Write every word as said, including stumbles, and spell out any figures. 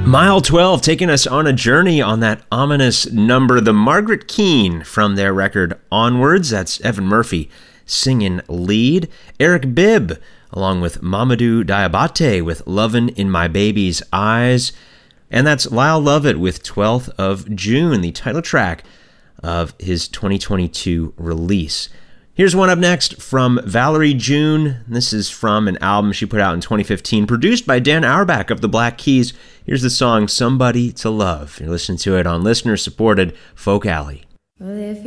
Mile twelve taking us on a journey on that ominous number, the Margaret Keane from their record Onwards. That's Evan Murphy singing lead. Eric Bibb along with Mamadou Diabate with Lovin' in My Baby's Eyes. And that's Lyle Lovett with twelfth of June, the title track of his twenty twenty-two release. Here's one up next from Valerie June. This is from an album she put out in twenty fifteen, produced by Dan Auerbach of the Black Keys. Here's the song Somebody to Love. You're listening to it on listener-supported Folk Alley. Well, if